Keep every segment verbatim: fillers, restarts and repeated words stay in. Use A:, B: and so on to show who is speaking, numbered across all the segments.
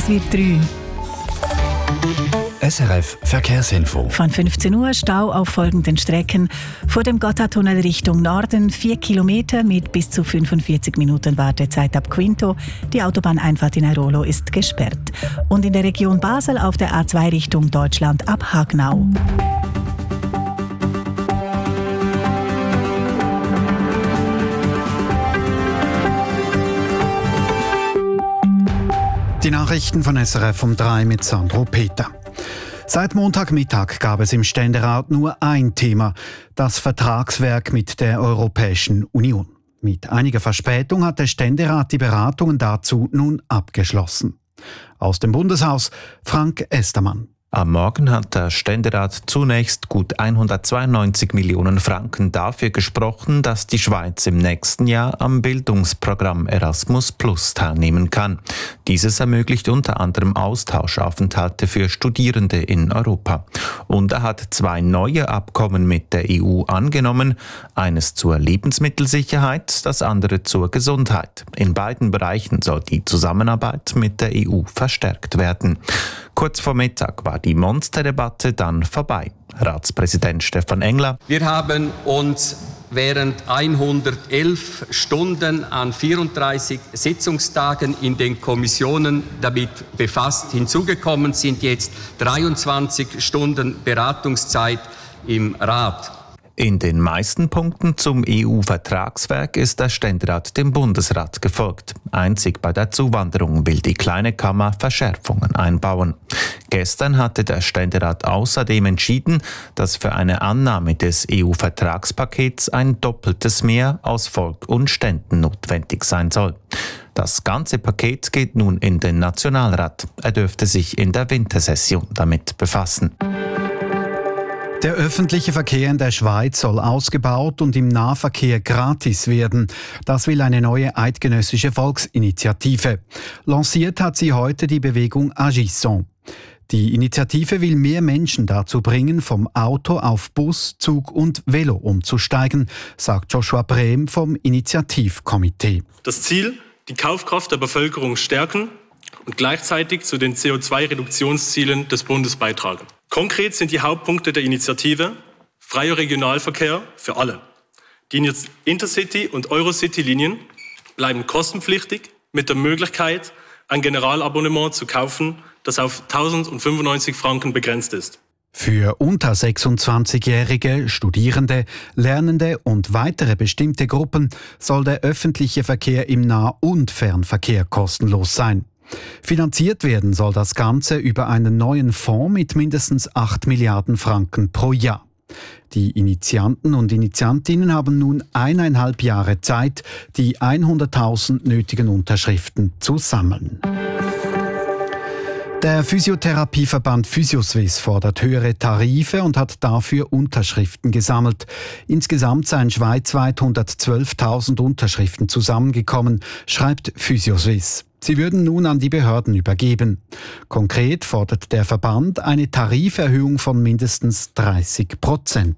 A: Es wird drei.
B: S R F Verkehrsinfo.
A: Von fünfzehn Uhr Stau auf folgenden Strecken. Vor dem Gotthardtunnel Richtung Norden vier Kilometer mit bis zu fünfundvierzig Minuten Wartezeit ab Quinto. Die Autobahneinfahrt in Airolo ist gesperrt. Und in der Region Basel auf der A zwei Richtung Deutschland ab Hagnau.
C: Die Nachrichten von S R F um drei mit Sandro Peter. Seit Montagmittag gab es im Ständerat nur ein Thema, das Vertragswerk mit der Europäischen Union. Mit einiger Verspätung hat der Ständerat die Beratungen dazu nun abgeschlossen. Aus dem Bundeshaus Frank Estermann.
D: Am Morgen hat der Ständerat zunächst gut hundertzweiundneunzig Millionen Franken dafür gesprochen, dass die Schweiz im nächsten Jahr am Bildungsprogramm Erasmus Plus teilnehmen kann. Dieses ermöglicht unter anderem Austauschaufenthalte für Studierende in Europa. Und er hat zwei neue Abkommen mit der E U angenommen, eines zur Lebensmittelsicherheit, das andere zur Gesundheit. In beiden Bereichen soll die Zusammenarbeit mit der E U verstärkt werden. Kurz vor Mittag war die Monsterdebatte dann vorbei. Ratspräsident Stefan Engler.
E: Wir haben uns während hundertelf Stunden an vierunddreißig Sitzungstagen in den Kommissionen damit befasst. Hinzugekommen sind jetzt dreiundzwanzig Stunden Beratungszeit im Rat.
D: In den meisten Punkten zum E U-Vertragswerk ist der Ständerat dem Bundesrat gefolgt. Einzig bei der Zuwanderung will die kleine Kammer Verschärfungen einbauen. Gestern hatte der Ständerat außerdem entschieden, dass für eine Annahme des E U-Vertragspakets ein doppeltes Mehr aus Volk und Ständen notwendig sein soll. Das ganze Paket geht nun in den Nationalrat. Er dürfte sich in der Wintersession damit befassen.
C: Der öffentliche Verkehr in der Schweiz soll ausgebaut und im Nahverkehr gratis werden. Das will eine neue eidgenössische Volksinitiative. Lanciert hat sie heute die Bewegung Agissons. Die Initiative will mehr Menschen dazu bringen, vom Auto auf Bus, Zug und Velo umzusteigen, sagt Joshua Brehm vom Initiativkomitee.
F: Das Ziel, die Kaufkraft der Bevölkerung stärken und gleichzeitig zu den C O zwei Reduktionszielen des Bundes beitragen. Konkret sind die Hauptpunkte der Initiative freier Regionalverkehr für alle. Die Intercity- und Eurocity-Linien bleiben kostenpflichtig mit der Möglichkeit, ein Generalabonnement zu kaufen, das auf tausendfünfundneunzig Franken begrenzt ist.
C: Für unter sechsundzwanzigjährige, Studierende, Lernende und weitere bestimmte Gruppen soll der öffentliche Verkehr im Nah- und Fernverkehr kostenlos sein. Finanziert werden soll das Ganze über einen neuen Fonds mit mindestens acht Milliarden Franken pro Jahr. Die Initianten und Initiantinnen haben nun eineinhalb Jahre Zeit, die hunderttausend nötigen Unterschriften zu sammeln. Der Physiotherapieverband Physioswiss fordert höhere Tarife und hat dafür Unterschriften gesammelt. Insgesamt seien schweizweit hundertzwölftausend Unterschriften zusammengekommen, schreibt Physioswiss. Sie würden nun an die Behörden übergeben. Konkret fordert der Verband eine Tariferhöhung von mindestens dreißig Prozent.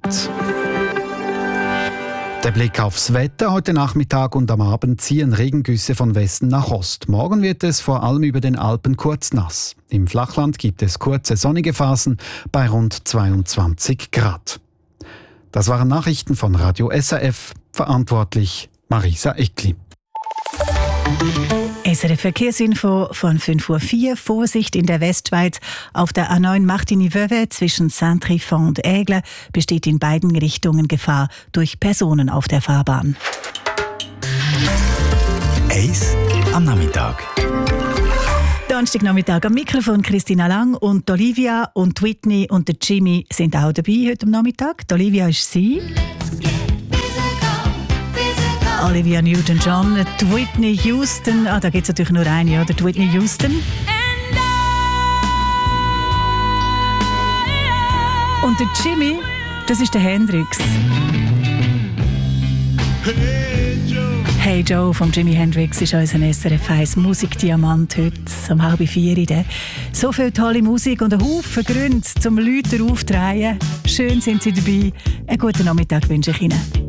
C: Der Blick aufs Wetter. Heute Nachmittag und am Abend ziehen Regengüsse von Westen nach Ost. Morgen wird es vor allem über den Alpen kurz nass. Im Flachland gibt es kurze sonnige Phasen bei rund zweiundzwanzig Grad. Das waren Nachrichten von Radio S R F. Verantwortlich Marisa Eckli.
A: S R F Verkehrsinfo von fünf Uhr vier. Vorsicht in der Westschweiz. Auf der A neun Martigny-Vevey zwischen Saint-Trifon und Aigle besteht in beiden Richtungen Gefahr durch Personen auf der Fahrbahn.
B: Eis am Nachmittag.
A: Donnerstagnachmittag am Mikrofon Christina Lang und Olivia und Whitney und der Jimmy sind auch dabei heute am Nachmittag. Die Olivia ist sie. Olivia Newton-John, die Whitney Houston, ah, da gibt es natürlich nur eine, oder? Die Whitney Houston. Und der Jimmy, das ist der Hendrix. Hey Joe vom Jimi Hendrix ist unser S R F eins Musikdiamant heute um halb vier. So viel tolle Musik und ein Haufen Gründe zum Leute aufzudrehen. Schön sind Sie dabei. Einen guten Nachmittag wünsche ich Ihnen.